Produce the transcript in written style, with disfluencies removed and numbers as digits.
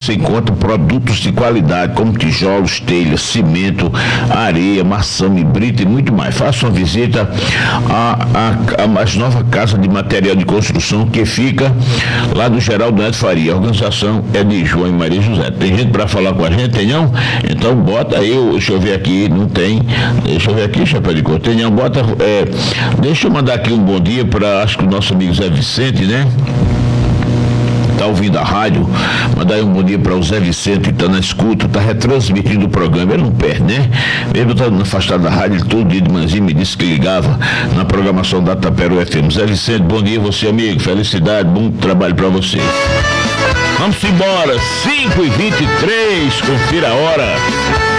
você encontra produtos de qualidade como tijolos, telhas, cimento, areia, maçã, brita e muito mais. Faça uma visita à mais nova casa de material de construção que fica lá do Geraldo Neto Faria. A organização é de João e Maria José. Tem gente para falar com a gente? Tem não? Então bota aí, deixa eu ver aqui, não tem. Deixa eu ver aqui, chapéu de couro. Tem não? Bota, deixa eu mandar aqui um bom dia para, acho que o nosso amigo Zé Vicente, né? Está ouvindo a rádio, mandar aí um bom dia para o Zé Vicente, que está na escuta, está retransmitindo o programa, ele não perde, né? Mesmo estando afastado da rádio, ele todo dia de manhã me disse que ligava na programação da Taperu FM. Zé Vicente, bom dia você, amigo, felicidade, bom trabalho para você. Vamos embora, 5h23, confira a hora.